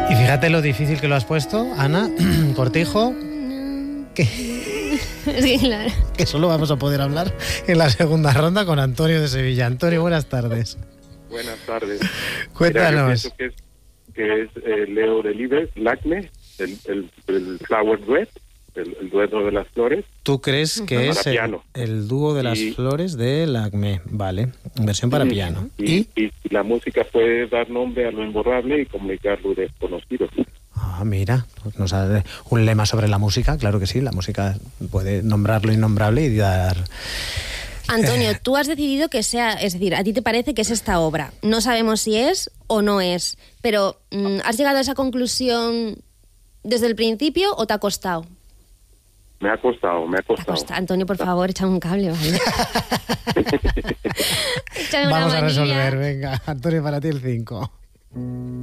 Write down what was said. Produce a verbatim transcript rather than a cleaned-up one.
Y fíjate lo difícil que lo has puesto, Ana Cortijo, que, Sí, claro. que solo vamos a poder hablar en la segunda ronda con Antonio de Sevilla. Antonio, buenas tardes. Buenas tardes. Cuéntanos. Mira, yo pienso que es, que es eh, Leo Delibes, Lacme, el, el, el Flower Duet, el, el dueto de las flores. ¿Tú crees que Para es el, piano. el dúo de las Y- flores de Lacme? Vale, versión para Y- piano. Y, ¿Y? y la música puede dar nombre a lo imborrable y comunicar lo desconocido. Ah, mira, nos ha un lema sobre la música, claro que sí, la música puede nombrar lo innombrable y dar... Antonio, tú has decidido que sea, es decir, a ti te parece que es esta obra. No sabemos si es o no es, pero mm, ¿has llegado a esa conclusión desde el principio o te ha costado? Me ha costado, me ha Te ha costado. costado. Antonio, por favor, échame un cable, ¿vale? Échame una Vamos a manilla. resolver, venga, Antonio, para ti el cinco.